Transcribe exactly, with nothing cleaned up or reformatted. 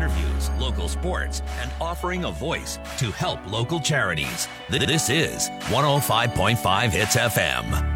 interviews, local sports, and offering a voice to help local charities. This is one oh five point five Hits F M.